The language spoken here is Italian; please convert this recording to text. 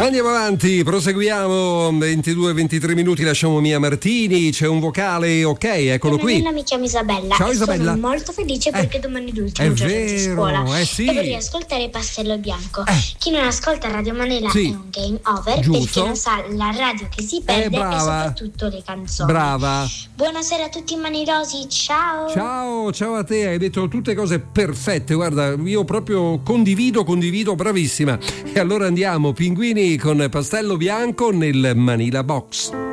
Andiamo avanti, proseguiamo. 22-23 minuti, lasciamo Mia Martini. C'è un vocale, ok, eccolo qui. Mi chiamo Isabella. Ciao Isabella. Sono molto felice perché domani è l'ultimo giorno di scuola. Sì. E vorrei ascoltare Pastello Bianco. Chi non ascolta Radio Manela è un game over. Giusto. Perché non sa la radio che si perde e soprattutto le canzoni. Brava. Buonasera a tutti manirosi, ciao. Ciao a te, hai detto tutte cose perfette. Guarda, io proprio condivido, bravissima. E allora andiamo, Pinguini con Pastello Bianco nel Manila Box.